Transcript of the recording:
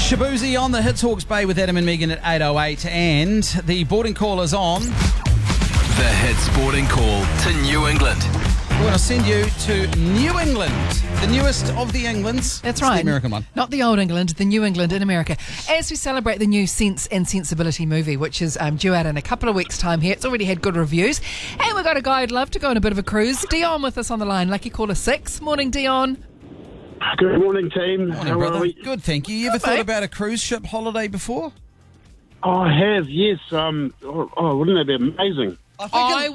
Shabuzi on the Hits Hawke's Bay with Adam and Megan at 8:08, and the boarding call is on. The Hits boarding call to New England. We're going to send you to New England, the newest of the Englands. That's It's right. the American one. Not the old England, the New England in America. As we celebrate the new Sense and Sensibility movie, which is due out in a couple of weeks' time here. It's already had good reviews. And we've got a guy who'd love to go on a bit of a cruise. Dion with us on the line. Lucky caller 6. Morning, Dion. Good morning, team. Morning, How are brother. we? Good, thank you. You ever Good, thought mate. about a cruise ship holiday before? Oh, I have, yes. Wouldn't that be amazing? I think I